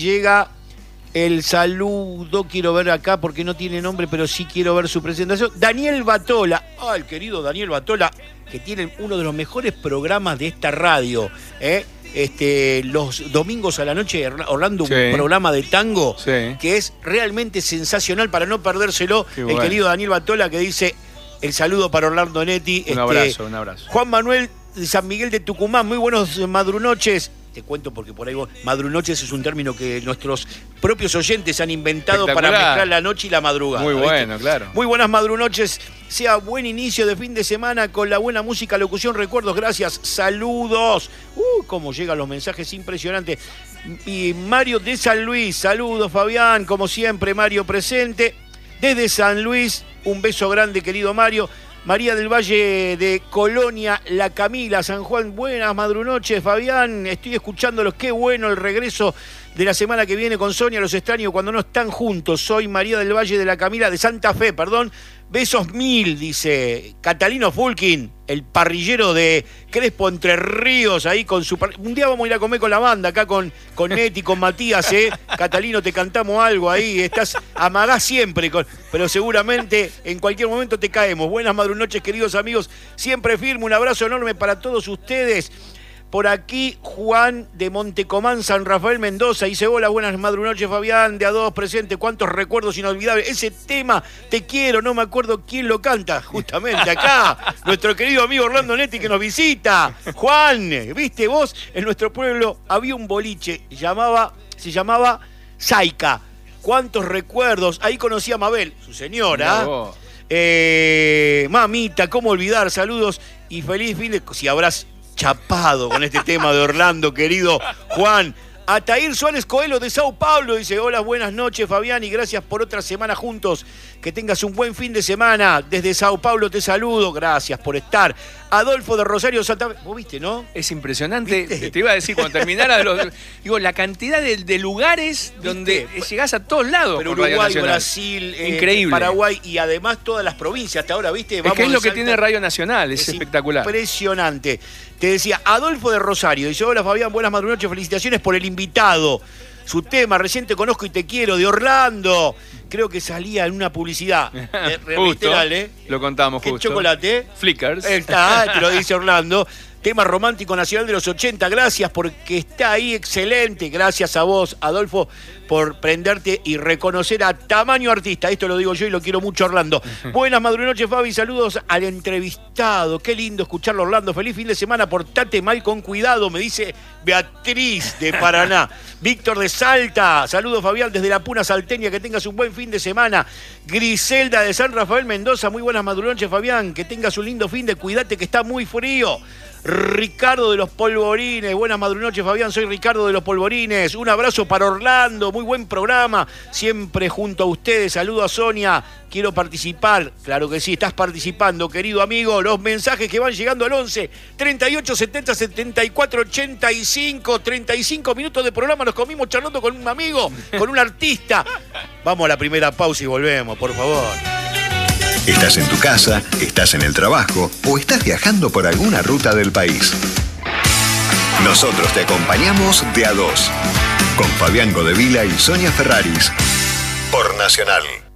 Llega el saludo, quiero ver acá porque no tiene nombre, pero sí quiero ver su presentación. Daniel Batola, el querido Daniel Batola, que tiene uno de los mejores programas de esta radio, los domingos a la noche, Orlando, sí, un programa de tango, sí, que es realmente sensacional para no perdérselo. Qué el bueno. querido Daniel Batola, que dice el saludo para Orlando Netti. Un abrazo, un abrazo. Juan Manuel de San Miguel de Tucumán, muy buenos madrunoches. Te cuento porque por ahí madrunoches es un término que nuestros propios oyentes han inventado para mezclar la noche y la madrugada. Muy bueno, ¿viste? claro. Muy buenas madrunoches. Sea buen inicio de fin de semana con la buena música, locución, recuerdos. Gracias. Saludos. Cómo llegan los mensajes, impresionante. Y Mario de San Luis. Saludos, Fabián. Como siempre, Mario presente. Desde San Luis, un beso grande, querido Mario. María del Valle de Colonia, La Camila, San Juan, buenas madrunoches, Fabián, estoy escuchándolos, qué bueno el regreso de la semana que viene con Sonia, los extraño cuando no están juntos, soy María del Valle de La Camila, de Santa Fe, perdón, besos mil, dice Catalino Fulkin, el parrillero de Crespo Entre Ríos, ahí con su... Un día vamos a ir a comer con la banda, acá con Neti, con Matías, Catalino, te cantamos algo ahí, estás amagás siempre, pero seguramente en cualquier momento te caemos. Buenas madrunoches, queridos amigos, siempre firme, un abrazo enorme para todos ustedes. Por aquí, Juan de Montecomán, San Rafael, Mendoza, dice, hola, buenas madrunoches, Fabián, de A2 presente, cuántos recuerdos inolvidables. Ese tema, Te quiero, no me acuerdo quién lo canta, justamente acá, nuestro querido amigo Orlando Netti que nos visita. Juan, viste vos, en nuestro pueblo había un boliche, se llamaba Saica. Cuántos recuerdos, ahí conocí a Mabel, su señora. Mamita, cómo olvidar, saludos y feliz fin de... Si habrás chapado con este tema de Orlando, querido Juan. Atair Suárez Coelho de Sao Paulo dice, hola, buenas noches, Fabián, y gracias por otra semana juntos. Que tengas un buen fin de semana. Desde Sao Paulo te saludo, gracias por estar. Adolfo de Rosario Santa Fe. ¿Vos viste, no? Es impresionante. ¿Viste? Te iba a decir, cuando terminara la cantidad de lugares donde llegás a todos lados. Pero por Radio Uruguay, Nacional. Brasil, increíble. Paraguay y además todas las provincias. Hasta ahora, ¿viste? Es que es lo que tiene Radio Nacional, es espectacular. Impresionante. Te decía, Adolfo de Rosario dice, hola Fabián, buenas madrunoches, felicitaciones por el invitado. Su tema, recién te conozco y te quiero, de Orlando. Creo que salía en una publicidad. Justo, literal, lo contamos ¿Qué justo. chocolate? Flickers. Está, te lo dice Orlando. Tema romántico nacional de los 80. Gracias porque está ahí, excelente. Gracias a vos, Adolfo, por prenderte y reconocer a tamaño artista. Esto lo digo yo y lo quiero mucho, Orlando. Buenas madrunoches, Fabi. Saludos al entrevistado. Qué lindo escucharlo, Orlando. Feliz fin de semana. Portate mal con cuidado, me dice Beatriz de Paraná. Víctor de Salta. Saludos, Fabián, desde la Puna Salteña. Que tengas un buen fin de semana. Griselda de San Rafael, Mendoza. Muy buenas madrunoches, Fabián. Que tengas un lindo fin de... Cuídate que está muy frío. Ricardo de los Polvorines, buenas madrunoches, Fabián, soy Ricardo de los Polvorines, un abrazo para Orlando, muy buen programa, siempre junto a ustedes, saludo a Sonia, quiero participar, claro que sí, estás participando, querido amigo, los mensajes que van llegando al 11 38 70 74 85, 35 minutos de programa, nos comimos charlando con un amigo, con un artista. Vamos a la primera pausa y volvemos, por favor. Estás en tu casa, estás en el trabajo o estás viajando por alguna ruta del país. Nosotros te acompañamos de A2 con Fabián Godevila y Sonia Ferraris por Nacional.